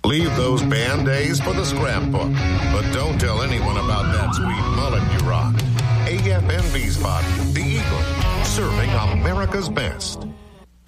Leave those Band-Aids for the scrapbook. But don't tell anyone about that sweet mullet you rock. AFM V-Spot, the Eagle, serving America's best.